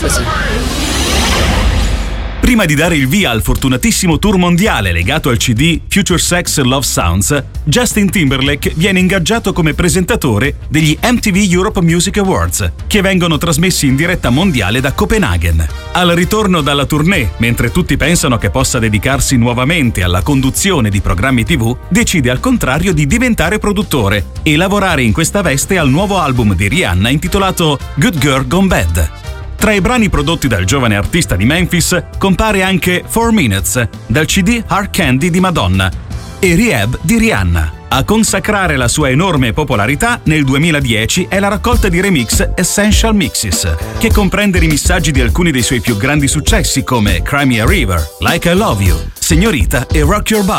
così. Prima di dare il via al fortunatissimo tour mondiale legato al CD Future Sex Love Sounds, Justin Timberlake viene ingaggiato come presentatore degli MTV Europe Music Awards, che vengono trasmessi in diretta mondiale da Copenaghen. Al ritorno dalla tournée, mentre tutti pensano che possa dedicarsi nuovamente alla conduzione di programmi TV, decide al contrario di diventare produttore e lavorare in questa veste al nuovo album di Rihanna intitolato Good Girl Gone Bad. Tra i brani prodotti dal giovane artista di Memphis compare anche 4 Minutes dal CD Hard Candy di Madonna e Rehab di Rihanna. A consacrare la sua enorme popolarità nel 2010 è la raccolta di remix Essential Mixes, che comprende rimissaggi di alcuni dei suoi più grandi successi come Cry Me a River, Like I Love You, Signorita e Rock Your Body.